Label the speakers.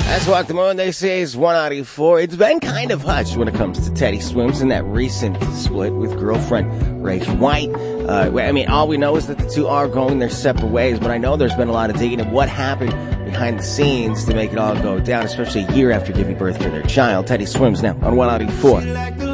Speaker 1: That's Walk the Moon. They say is 194. It's been kind of hushed when it comes to Teddy Swims and that recent split with girlfriend Rachel White. I mean, all we know is that the two are going their separate ways, but I know there's been a lot of digging at what happened behind the scenes to make it all go down, especially a year after giving birth to their child. Teddy Swims now on 194.